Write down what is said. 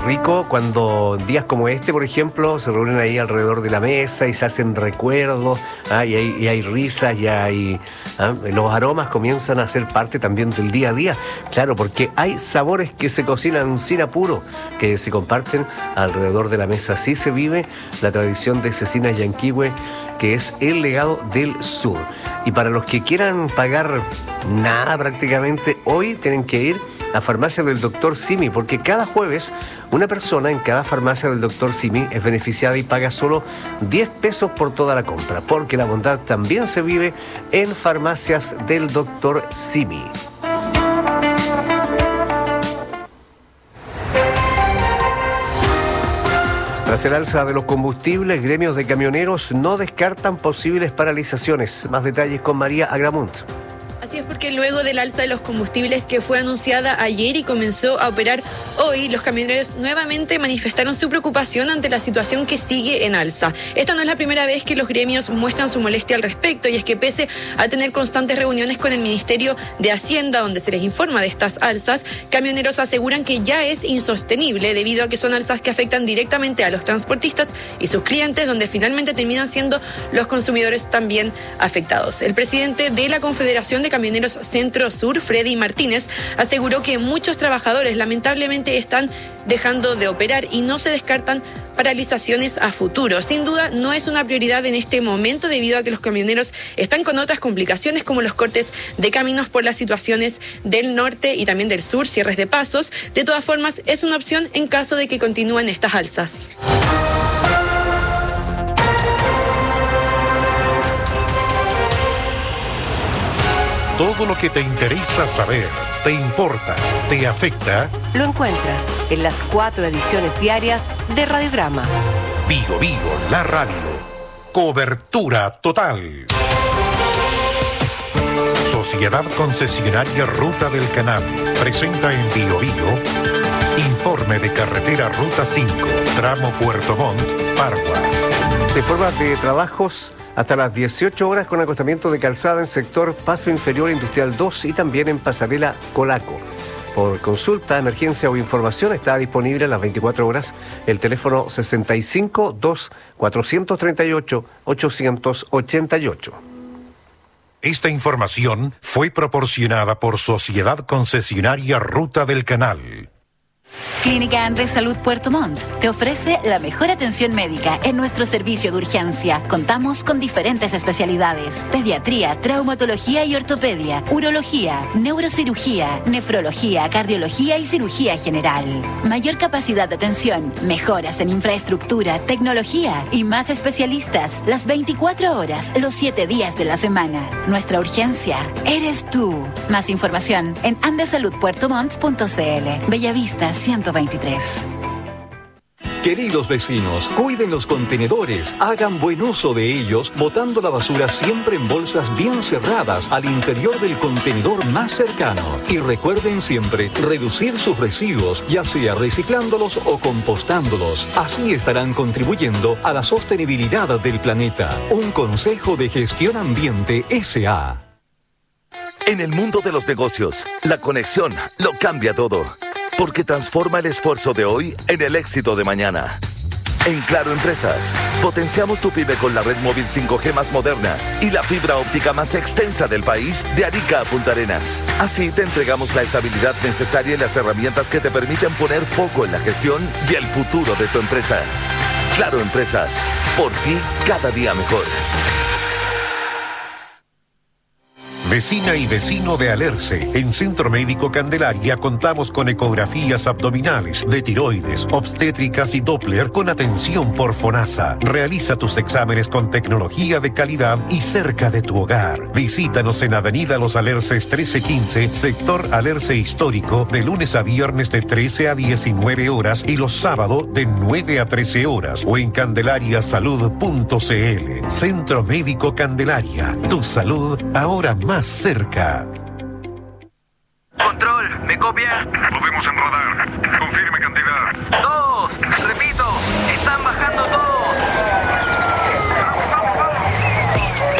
rico cuando días como este, por ejemplo, se reúnen ahí alrededor de la mesa y se hacen recuerdos, y hay risas, los aromas comienzan a ser parte también del día a día. Claro, porque hay sabores que se cocinan sin apuro, que se comparten alrededor de la mesa. Así se vive la tradición de Cecinas Llanquihue, que es el legado del sur. Y para los que quieran pagar nada prácticamente, hoy tienen que ir a farmacia del Dr. Simi, porque cada jueves una persona en cada farmacia del Dr. Simi es beneficiada y paga solo 10 pesos por toda la compra, porque la bondad también se vive en farmacias del Dr. Simi. Tras el alza de los combustibles, gremios de camioneros no descartan posibles paralizaciones. Más detalles con María Agramunt. Así es, porque luego del alza de los combustibles que fue anunciada ayer y comenzó a operar hoy, los camioneros nuevamente manifestaron su preocupación ante la situación que sigue en alza. Esta no es la primera vez que los gremios muestran su molestia al respecto, y es que pese a tener constantes reuniones con el Ministerio de Hacienda donde se les informa de estas alzas, camioneros aseguran que ya es insostenible debido a que son alzas que afectan directamente a los transportistas y sus clientes, donde finalmente terminan siendo los consumidores también afectados. El presidente de la Confederación de Camioneros Centro-Sur, Freddy Martínez, aseguró que muchos trabajadores lamentablemente están dejando de operar y no se descartan paralizaciones a futuro. Sin duda no es una prioridad en este momento debido a que los camioneros están con otras complicaciones como los cortes de caminos por las situaciones del norte y también del sur, cierres de pasos. De todas formas, es una opción en caso de que continúen estas alzas. Todo lo que te interesa saber, te importa, te afecta, lo encuentras en las 4 ediciones diarias de Radiograma. Vigo Vigo, la radio. Cobertura total. Sociedad Concesionaria Ruta del Canal presenta en Vigo Vigo informe de carretera Ruta 5, tramo Puerto Montt, Pargua. Se informa de trabajos hasta las 18 horas con acostamiento de calzada en sector Paso Inferior Industrial 2 y también en Pasarela Colaco. Por consulta, emergencia o información está disponible a las 24 horas el teléfono 65 2 438 888. Esta información fue proporcionada por Sociedad Concesionaria Ruta del Canal. Clínica Andrés Salud Puerto Montt te ofrece la mejor atención médica en nuestro servicio de urgencia. Contamos con diferentes especialidades: pediatría, traumatología y ortopedia, urología, neurocirugía, nefrología, cardiología y cirugía general. Mayor capacidad de atención, mejoras en infraestructura, tecnología y más especialistas las 24 horas, los 7 días de la semana. Nuestra urgencia eres tú. Más información en andesaludpuertomont.cl. Bellavista 123. Queridos vecinos, cuiden los contenedores, hagan buen uso de ellos, botando la basura siempre en bolsas bien cerradas al interior del contenedor más cercano. Y recuerden siempre reducir sus residuos, ya sea reciclándolos o compostándolos. Así estarán contribuyendo a la sostenibilidad del planeta. Un consejo de Gestión Ambiente S.A. En el mundo de los negocios, la conexión lo cambia todo, porque transforma el esfuerzo de hoy en el éxito de mañana. En Claro Empresas, potenciamos tu pyme con la red móvil 5G más moderna y la fibra óptica más extensa del país, de Arica a Punta Arenas. Así te entregamos la estabilidad necesaria y las herramientas que te permiten poner foco en la gestión y el futuro de tu empresa. Claro Empresas, por ti cada día mejor. Vecina y vecino de Alerce, en Centro Médico Candelaria contamos con ecografías abdominales, de tiroides, obstétricas y Doppler con atención por FONASA. Realiza tus exámenes con tecnología de calidad y cerca de tu hogar. Visítanos en Avenida Los Alerces 1315, sector Alerce Histórico, de lunes a viernes de 13 a 19 horas y los sábados de 9 a 13 horas o en candelariasalud.cl. Centro Médico Candelaria, tu salud ahora más cerca. Control, ¿me copia? Lo vemos en radar. Confirme cantidad. 2, repito, están bajando.